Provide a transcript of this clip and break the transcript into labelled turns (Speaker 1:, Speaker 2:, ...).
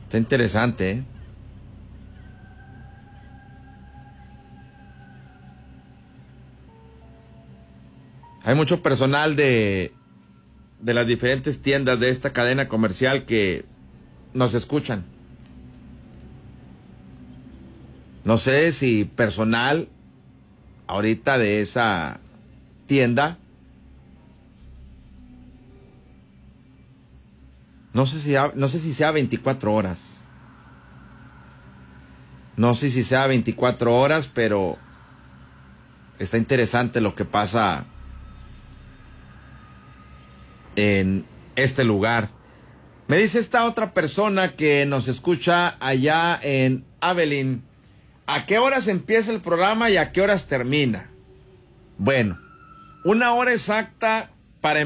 Speaker 1: Está interesante, ¿eh? Hay mucho personal de las diferentes tiendas de esta cadena comercial que nos escuchan. No sé si personal ahorita de esa tienda, no sé si sea 24 horas. No sé si sea 24 horas, pero está interesante lo que pasa en este lugar. Me dice esta otra persona que nos escucha allá en Abilene, ¿a qué horas empieza el programa y a qué horas termina? Bueno, 1 hora exacta para